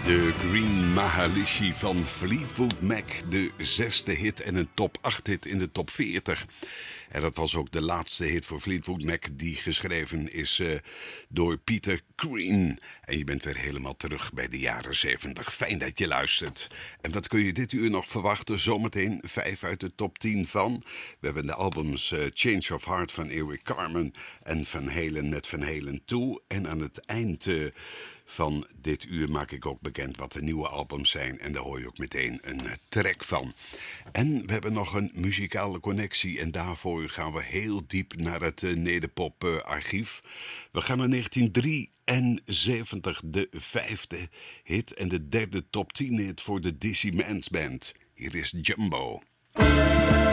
De Green Maharishi van Fleetwood Mac, de 6e hit en een top 8 hit in de top 40. En dat was ook de laatste hit voor Fleetwood Mac die geschreven is door Peter Green. En je bent weer helemaal terug bij de jaren 70. Fijn dat je luistert. En wat kun je dit uur nog verwachten? Zometeen 5 uit de top 10 van. We hebben de albums Change of Heart van Eric Carmen en Van Halen met Van Halen 2. En aan het eind van dit uur maak ik ook bekend wat de nieuwe albums zijn. En daar hoor je ook meteen een track van. En we hebben nog een muzikale connectie. En daarvoor gaan we heel diep naar het Nederpop archief. We gaan naar 1973, de 5e hit en de 3e top 10 hit voor de Dizzy Mans Band. Hier is Jumbo.